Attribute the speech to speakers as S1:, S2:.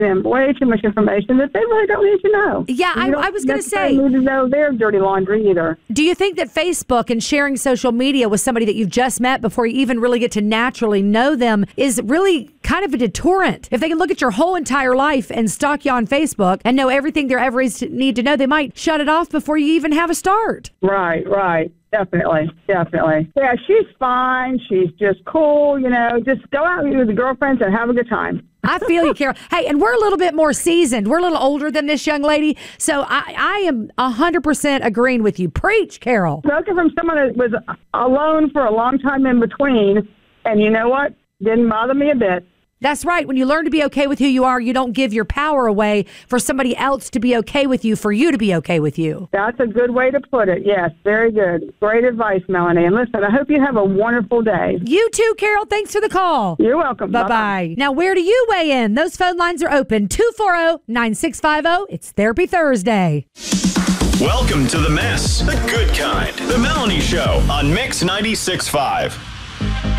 S1: them way too much information that they really don't need to know.
S2: Yeah, I was going to say.
S1: Need to know their dirty laundry either.
S2: Do you think that Facebook and sharing social media with somebody that you've just met before you even really get to naturally know them is really kind of a deterrent? If they can look at your whole entire life and stalk you on Facebook and know everything there ever is to need to know, they might shut it off before you even have a start.
S1: Right. Definitely. Yeah, she's fine. She's just cool, just go out with the girlfriends and have a good time.
S2: I feel you, Carol. Hey, and we're a little bit more seasoned. We're a little older than this young lady, so I am 100% agreeing with you. Preach, Carol.
S1: Spoken from someone that was alone for a long time in between, and you know what? Didn't bother me a bit.
S2: That's right. When you learn to be okay with who you are, you don't give your power away for somebody else to be okay with you, for you to be okay with you.
S1: That's a good way to put it. Yes, very good. Great advice, Melanie. And listen, I hope you have a wonderful day.
S2: You too, Carol. Thanks for the call.
S1: You're welcome.
S2: Bye-bye. Now, where do you weigh in? Those phone lines are open. 240-9650. It's Therapy Thursday.
S3: Welcome to The Mess, the good kind. The Melanie Show on Mix 96.5.